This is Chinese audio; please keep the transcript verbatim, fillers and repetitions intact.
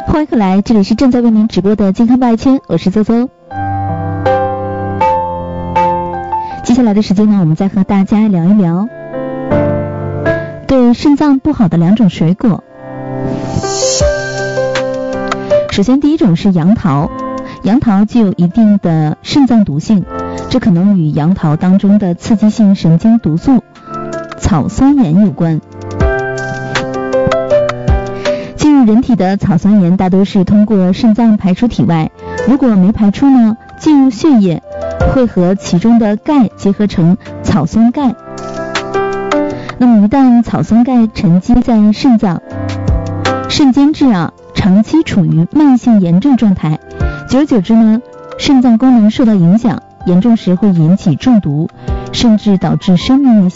欢迎回来，这里是正在为您直播的健康八一千，我是邹邹。接下来的时间呢，我们再和大家聊一聊对肾脏不好的两种水果。首先第一种是杨桃，杨桃具有一定的肾脏毒性，这可能与杨桃当中的刺激性神经毒素草酸盐有关。进入人体的草酸盐大多是通过肾脏排出体外，如果没排出呢，进入血液会和其中的钙结合成草酸钙。那么一旦草酸钙沉积在肾脏，肾间质啊长期处于慢性炎症状态，久而久之呢，肾脏功能受到影响，严重时会引起中毒，甚至导致生命危险。